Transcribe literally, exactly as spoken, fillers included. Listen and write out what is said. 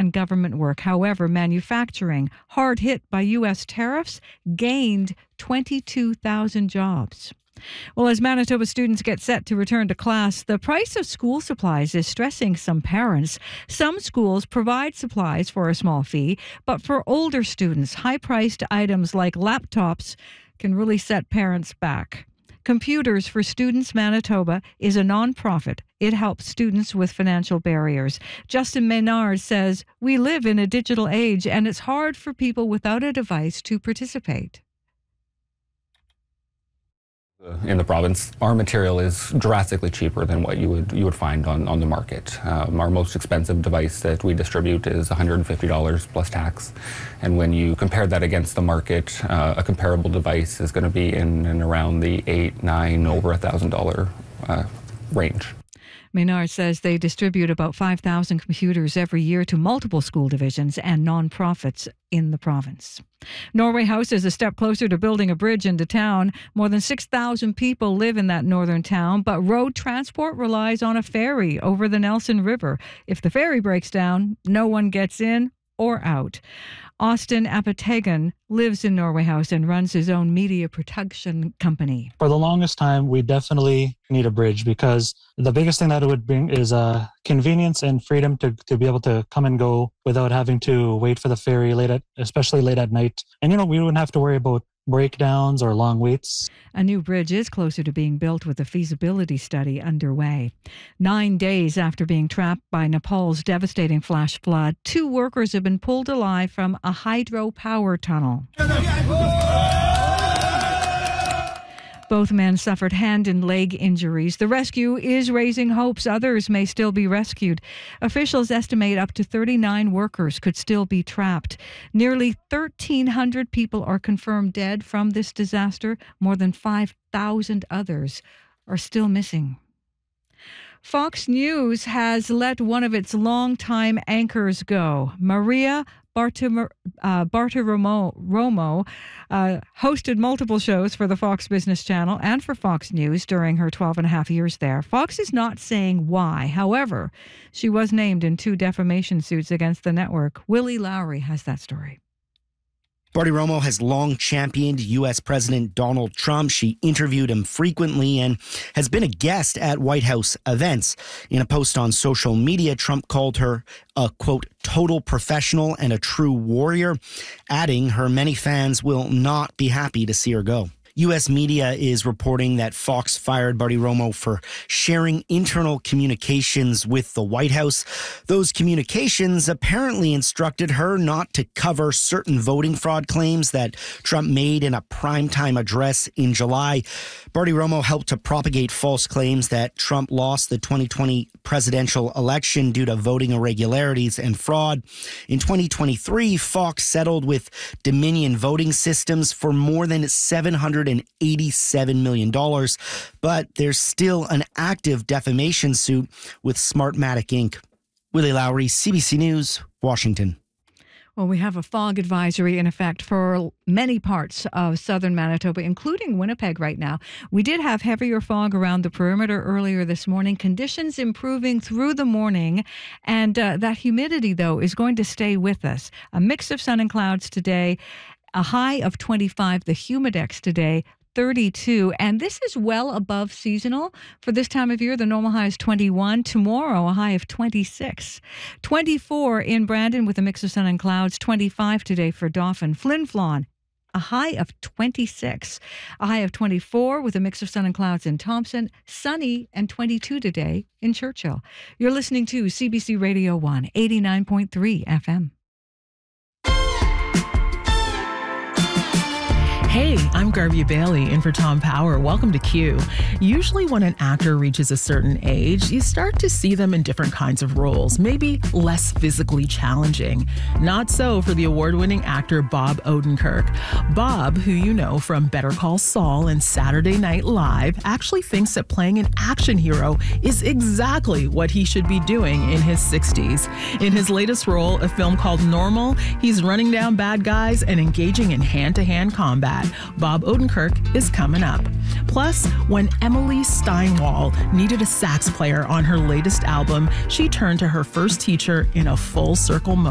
and government work. However, manufacturing, hard hit by U S tariffs, gained twenty-two thousand jobs. Well, as Manitoba students get set to return to class, the price of school supplies is stressing some parents. Some schools provide supplies for a small fee, but for older students, high-priced items like laptops can really set parents back. Computers for Students Manitoba is a nonprofit. It helps students with financial barriers. Justin Maynard says, "We live in a digital age, and it's hard for people without a device to participate." In the province, our material is drastically cheaper than what you would you would find on, on the market. Um, our most expensive device that we distribute is one hundred fifty dollars plus tax. And when you compare that against the market, uh, a comparable device is going to be in and around the eight, nine, over one thousand dollars uh, range. Maynard says they distribute about five thousand computers every year to multiple school divisions and nonprofits in the province. Norway House is a step closer to building a bridge into town. More than six thousand people live in that northern town, but road transport relies on a ferry over the Nelson River. If the ferry breaks down, no one gets in or out. Austin Apategan lives in Norway House and runs his own media production company. For the longest time, we definitely need a bridge because the biggest thing that it would bring is uh, convenience and freedom to, to be able to come and go without having to wait for the ferry late at, especially late at night. And, you know, we wouldn't have to worry about breakdowns or long waits. A new bridge is closer to being built with a feasibility study underway. Nine days after being trapped by Nepal's devastating flash flood, two workers have been pulled alive from a hydropower tunnel. Both men suffered hand and leg injuries. The rescue is raising hopes others may still be rescued. Officials estimate up to thirty-nine workers could still be trapped. Nearly thirteen hundred people are confirmed dead from this disaster. More than five thousand others are still missing. Fox News has let one of its longtime anchors go. Maria Bartiromo uh, Bartiromo uh, hosted multiple shows for the Fox Business Channel and for Fox News during her twelve and a half years there. Fox is not saying why. However, she was named in two defamation suits against the network. Willie Lowry has that story. Bartiromo has long championed U S President Donald Trump. She interviewed him frequently and has been a guest at White House events. In a post on social media, Trump called her a, quote, total professional and a true warrior, adding her many fans will not be happy to see her go. U S media is reporting that Fox fired Bartiromo for sharing internal communications with the White House. Those communications apparently instructed her not to cover certain voting fraud claims that Trump made in a primetime address in July. Bartiromo helped to propagate false claims that Trump lost the twenty twenty presidential election due to voting irregularities and fraud. In twenty twenty-three, Fox settled with Dominion Voting Systems for more than seven hundred eighty-seven million dollars, but there's still an active defamation suit with Smartmatic Incorporated. Willie Lowry, C B C News, Washington. Well, we have a fog advisory in effect for many parts of southern Manitoba, including Winnipeg right now. We did have heavier fog around the perimeter earlier this morning. Conditions improving through the morning, and uh, that humidity, though, is going to stay with us. A mix of sun and clouds today. A high of twenty-five, the Humidex today, thirty-two. And this is well above seasonal for this time of year. The normal high is twenty-one. Tomorrow, a high of twenty-six. twenty-four in Brandon with a mix of sun and clouds. twenty-five today for Dauphin. Flin Flon, a high of twenty-six. A high of twenty-four with a mix of sun and clouds in Thompson. Sunny and twenty-two today in Churchill. You're listening to C B C Radio one, eighty-nine point three F M. Hey, I'm Garvey Bailey in for Tom Power. Welcome to Q. Usually when an actor reaches a certain age, you start to see them in different kinds of roles, maybe less physically challenging. Not so for the award-winning actor Bob Odenkirk. Bob, who you know from Better Call Saul and Saturday Night Live, actually thinks that playing an action hero is exactly what he should be doing in his sixties. In his latest role, a film called Normal, he's running down bad guys and engaging in hand-to-hand combat. Bob Odenkirk is coming up. Plus, when Emily Steinwall needed a sax player on her latest album, she turned to her first teacher in a full circle moment.